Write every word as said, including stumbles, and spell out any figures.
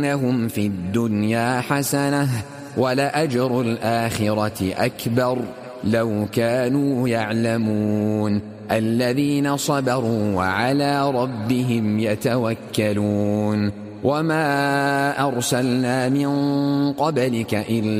لهم في الدنيا حسنة ولأجر الآخرة أكبر لو كانوا يعلمون الذين صبروا وعلى ربهم يتوكلون وما أرسلنا من قبلك إلا